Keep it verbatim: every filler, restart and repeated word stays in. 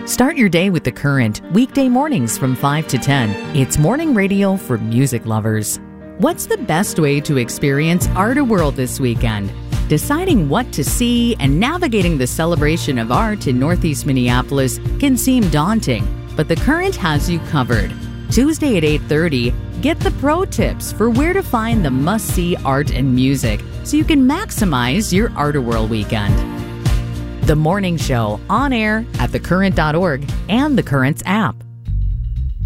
Start your day with The Current, weekday mornings from five to ten. It's morning radio for music lovers. What's the best way to experience Art World this weekend? Deciding what to see and navigating the celebration of art in Northeast Minneapolis can seem daunting, but The Current has you covered. Tuesday at eight thirty, get the pro tips for where to find the must-see art and music so you can maximize your Art World weekend. The Morning Show, on air at the current dot org and the Currents app.